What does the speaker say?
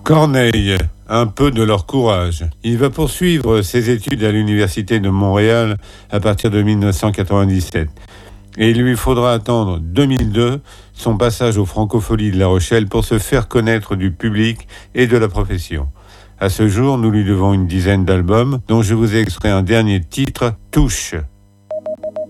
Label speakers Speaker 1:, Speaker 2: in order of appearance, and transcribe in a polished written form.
Speaker 1: Corneille, un peu de leur courage. Il va poursuivre ses études à l'Université de Montréal à partir de 1997. Et il lui faudra attendre 2002, son passage aux Francopholies de La Rochelle pour se faire connaître du public et de la profession. À ce jour, nous lui devons une dizaine d'albums, dont je vous ai extrait un dernier titre, Touche.